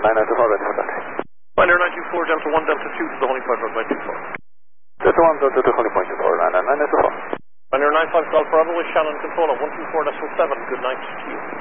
994, ready for contact. Pioneer 924, Delta 1, Delta 2 to the Holding Point runway 24. Delta 1, Delta 2, Holding Point 24, 994. Pioneer 95 Golf Bravo with Shannon control at 124.7, good night to you.